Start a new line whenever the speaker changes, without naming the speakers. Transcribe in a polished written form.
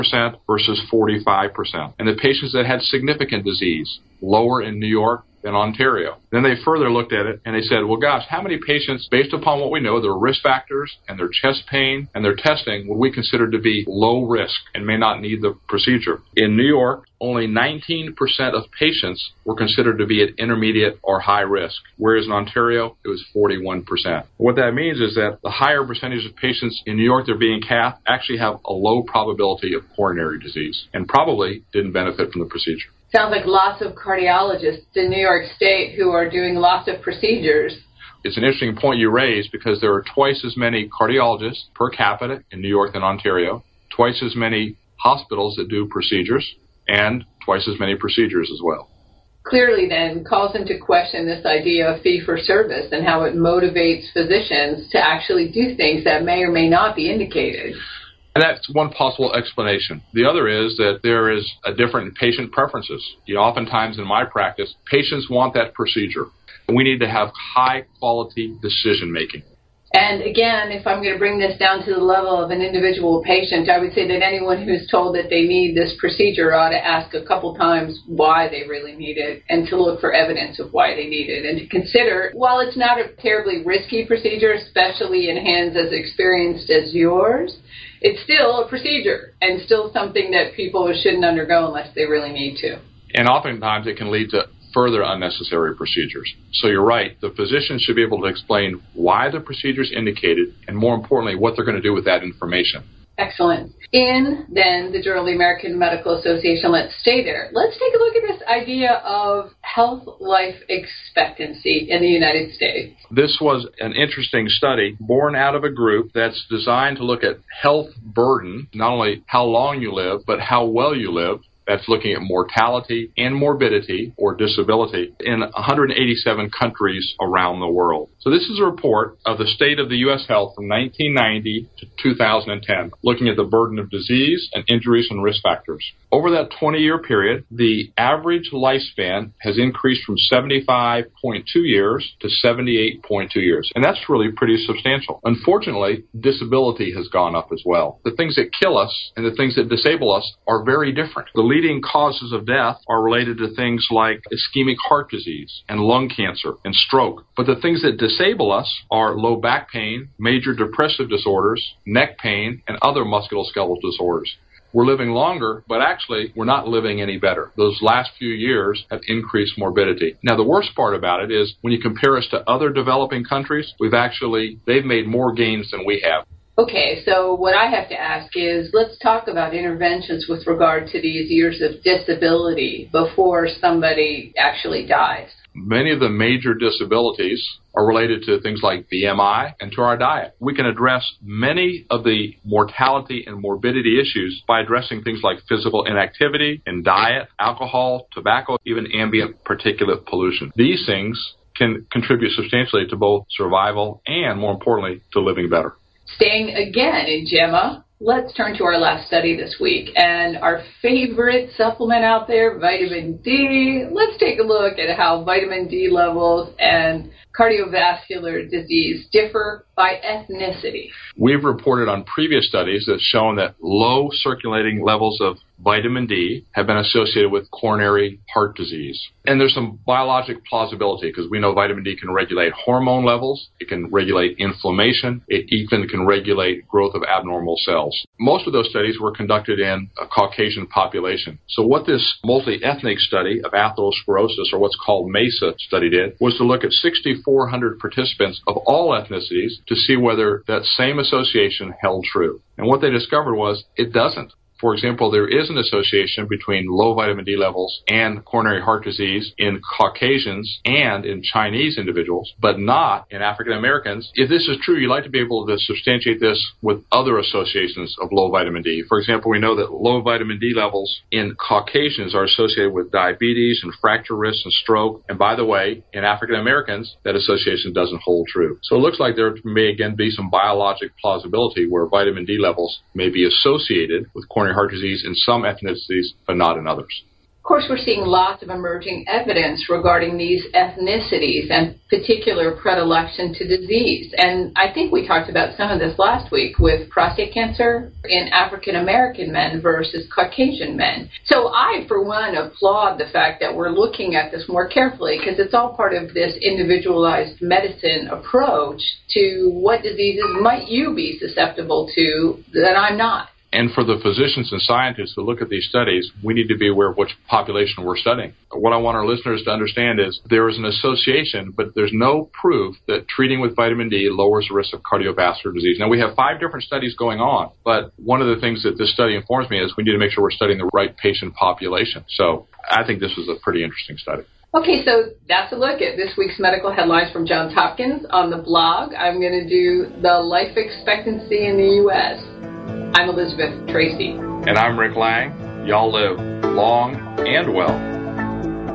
versus 45%. And the patients that had significant disease, lower in New York than Ontario. Then they further looked at it and they said, well, gosh, how many patients, based upon what we know, their risk factors and their chest pain and their testing, would we consider to be low risk and may not need the procedure? In New York, only 19% of patients were considered to be at intermediate or high risk, whereas in Ontario, it was 41%. What that means is that the higher percentage of patients in New York that are being cathed actually have a low probability of coronary disease and probably didn't benefit from the procedure.
Sounds like lots of cardiologists in New York State who are doing lots of procedures.
It's an interesting point you raise because there are twice as many cardiologists per capita in New York than Ontario, twice as many hospitals that do procedures, and twice as many procedures as well.
Clearly then calls into question this idea of fee-for-service and how it motivates physicians to actually do things that may or may not be indicated.
And that's one possible explanation. The other is that there is a different patient preferences. Oftentimes in my practice, patients want that procedure. We need to have high-quality decision-making.
And again, if I'm going to bring this down to the level of an individual patient, I would say that anyone who's told that they need this procedure ought to ask a couple times why they really need it and to look for evidence of why they need it and to consider, while it's not a terribly risky procedure, especially in hands as experienced as yours, it's still a procedure and still something that people shouldn't undergo unless they really need to.
And oftentimes it can lead to further unnecessary procedures. So you're right, the physician should be able to explain why the procedure is indicated and, more importantly, what they're going to do with that information.
Excellent. In, then, the Journal of the American Medical Association, let's stay there. Let's take a look at this idea of health life expectancy in the United States.
This was an interesting study born out of a group that's designed to look at health burden, not only how long you live, but how well you live. That's looking at mortality and morbidity or disability in 187 countries around the world. So this is a report of the state of the U.S. health from 1990 to 2010, looking at the burden of disease and injuries and risk factors. Over that 20-year period, the average lifespan has increased from 75.2 years to 78.2 years, and that's really pretty substantial. Unfortunately, disability has gone up as well. The things that kill us and the things that disable us are very different. The leading causes of death are related to things like ischemic heart disease and lung cancer and stroke. But the things that disable us are low back pain, major depressive disorders, neck pain, and other musculoskeletal disorders. We're living longer, but actually we're not living any better. Those last few years have increased morbidity. Now, the worst part about it is when you compare us to other developing countries, they've made more gains than we have.
Okay, so what I have to ask is, let's talk about interventions with regard to these years of disability before somebody actually dies.
Many of the major disabilities are related to things like BMI and to our diet. We can address many of the mortality and morbidity issues by addressing things like physical inactivity and diet, alcohol, tobacco, even ambient particulate pollution. These things can contribute substantially to both survival and, more importantly, to living better.
Staying again in JEMA, let's turn to our last study this week and our favorite supplement out there, vitamin D. Let's take a look at how vitamin D levels and cardiovascular disease differ by ethnicity.
We've reported on previous studies that shown that low circulating levels of vitamin D have been associated with coronary heart disease. And there's some biologic plausibility because we know vitamin D can regulate hormone levels, it can regulate inflammation, it even can regulate growth of abnormal cells. Most of those studies were conducted in a Caucasian population. So what this multi-ethnic study of atherosclerosis, or what's called MESA study did, was to look at 6,400 participants of all ethnicities to see whether that same association held true. And what they discovered was it doesn't. For example, there is an association between low vitamin D levels and coronary heart disease in Caucasians and in Chinese individuals, but not in African Americans. If this is true, you'd like to be able to substantiate this with other associations of low vitamin D. For example, we know that low vitamin D levels in Caucasians are associated with diabetes and fracture risk and stroke. And by the way, in African Americans, that association doesn't hold true. So it looks like there may again be some biologic plausibility where vitamin D levels may be associated with coronary heart disease in some ethnicities, but not in others.
Of course, we're seeing lots of emerging evidence regarding these ethnicities and particular predilection to disease. And I think we talked about some of this last week with prostate cancer in African American men versus Caucasian men. So I, for one, applaud the fact that we're looking at this more carefully because it's all part of this individualized medicine approach to what diseases might you be susceptible to that I'm not.
And for the physicians and scientists who look at these studies, we need to be aware of which population we're studying. What I want our listeners to understand is there is an association, but there's no proof that treating with vitamin D lowers the risk of cardiovascular disease. Now, we have 5 different studies going on, but one of the things that this study informs me is we need to make sure we're studying the right patient population. So I think this was a pretty interesting study.
Okay, so that's a look at this week's medical headlines from Johns Hopkins. On the blog, I'm going to do the life expectancy in the U.S. I'm Elizabeth Tracy.
And I'm Rick Lang. Y'all live long and well.